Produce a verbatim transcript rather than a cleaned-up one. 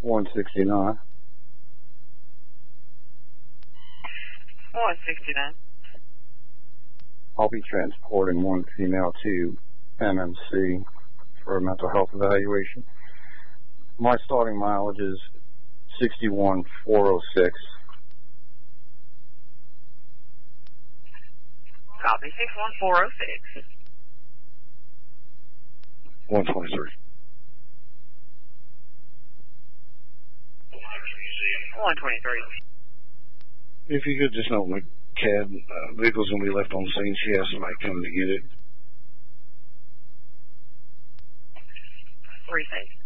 one sixty-nine. one sixty-nine. I'll be transporting one female to M M C for a mental health evaluation. My starting mileage is sixty-one four oh six. Copy, sixty-one four oh six. one twenty-three. one twenty-three. If you could just note my cab, uh, vehicle's going to be left on the scene. She has somebody come to get it. Three things.